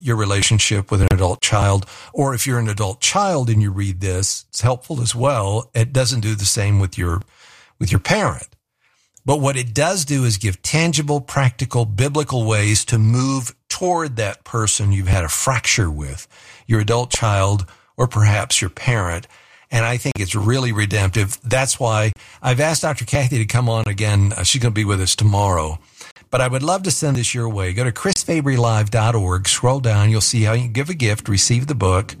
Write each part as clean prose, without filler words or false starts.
your relationship with an adult child, or if you're an adult child and you read this, it's helpful as well. It doesn't do the same with your parent. But what it does do is give tangible, practical, biblical ways to move toward that person you've had a fracture with, your adult child, or perhaps your parent. And I think it's really redemptive. That's why I've asked Dr. Kathy to come on again. She's going to be with us tomorrow. But I would love to send this your way. Go to chrisfabrylive.org. Scroll down. You'll see how you can give a gift, receive the book.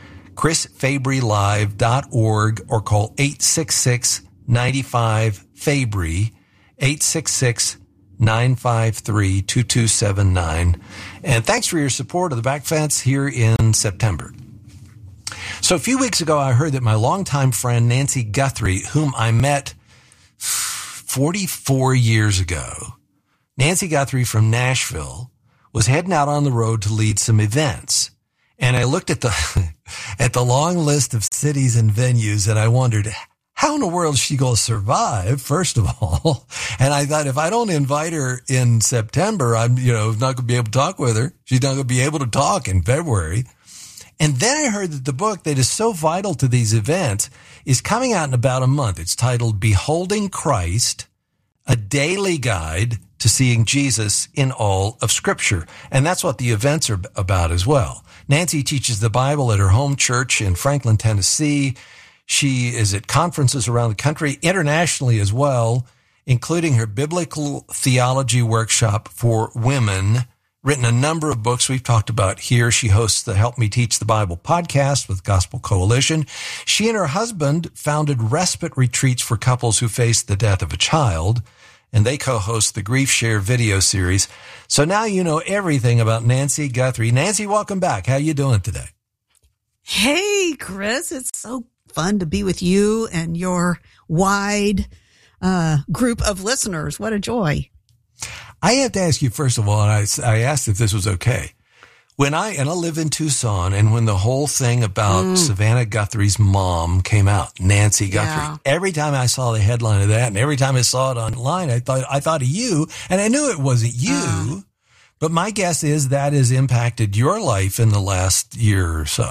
chrisfabrylive.org, or call 866-95-FABRY, 866-953-2279. And thanks for your support of the Back Fence here in September. So a few weeks ago, I heard that my longtime friend, Nancy Guthrie, whom I met 44 years ago, Nancy Guthrie from Nashville, was heading out on the road to lead some events. And I looked at the long list of cities and venues, and I wondered, how in the world is she going to survive, first of all? And I thought, if I don't invite her in September, I'm, not going to be able to talk with her. She's not going to be able to talk in February. And then I heard that the book that is so vital to these events is coming out in about a month. It's titled Beholding Christ, a Daily Guide to Seeing Jesus in All of Scripture. And that's what the events are about as well. Nancy teaches the Bible at her home church in Franklin, Tennessee. She is at conferences around the country, internationally as well, including her biblical theology workshop for women, written a number of books we've talked about here. She hosts the Help Me Teach the Bible podcast with Gospel Coalition. She and her husband founded respite retreats for couples who face the death of a child, and they co-host the Grief Share video series. So now you know everything about Nancy Guthrie. Nancy, welcome back. How you doing today? Hey, Chris. It's so fun to be with you and your wide group of listeners. What a joy. I have to ask you, first of all, and I asked if this was okay. I live in Tucson, and when the whole thing about Savannah Guthrie's mom came out, Nancy Guthrie, every time I saw the headline of that, and every time I saw it online, I thought of you, and I knew it wasn't you, but my guess is that has impacted your life in the last year or so.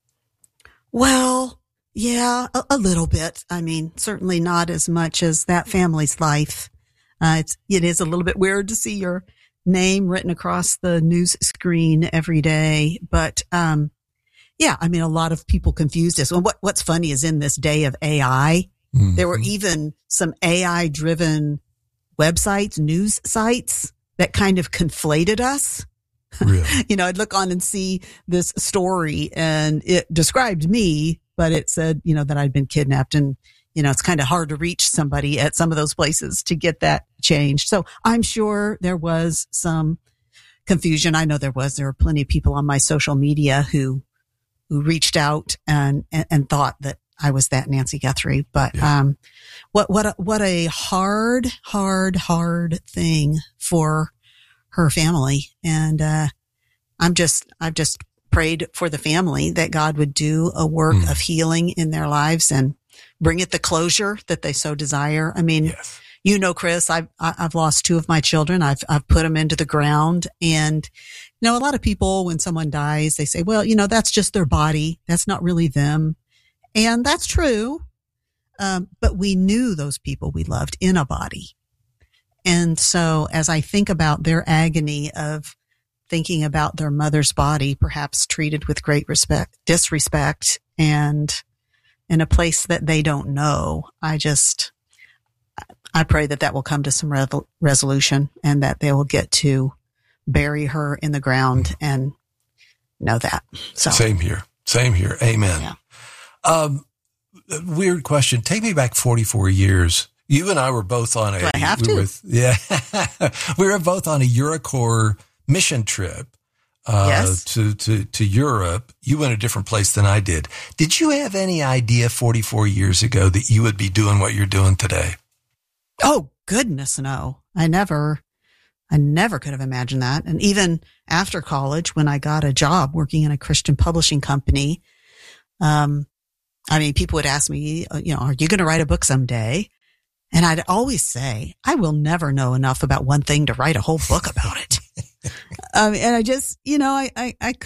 Well, yeah, a little bit. I mean, certainly not as much as that family's life. It is a little bit weird to see your name written across the news screen every day. But, yeah, I mean, a lot of people confused us. Well, what's funny is in this day of AI, there were even some AI driven websites, news sites that kind of conflated us. Really? I'd look on and see this story and it described me, but it said, that I'd been kidnapped, and it's kind of hard to reach somebody at some of those places to get that changed. So I'm sure there was some confusion. I know there were plenty of people on my social media who reached out and thought that I was that Nancy Guthrie. But, what a hard thing for her family. And, I've just prayed for the family that God would do a work of healing in their lives and bring it the closure that they so desire. I mean, Chris, I've lost two of my children. I've put them into the ground, and, a lot of people, when someone dies, they say, well, that's just their body. That's not really them. And that's true. But we knew those people we loved in a body. And so as I think about their agony of thinking about their mother's body, perhaps treated with great disrespect, and in a place that they don't know, I pray that will come to some resolution, and that they will get to bury her in the ground and know that. So Same here. Amen. Yeah. Weird question. Take me back 44 years. You and I were both on Do I have to? We were both on a Eurocorps mission trip to Europe. You went a different place than I did. Did you have any idea 44 years ago that you would be doing what you're doing today? Oh, goodness, no. I never could have imagined that. And even after college, when I got a job working in a Christian publishing company, people would ask me, are you going to write a book someday? And I'd always say, I will never know enough about one thing to write a whole book about it. And I just, I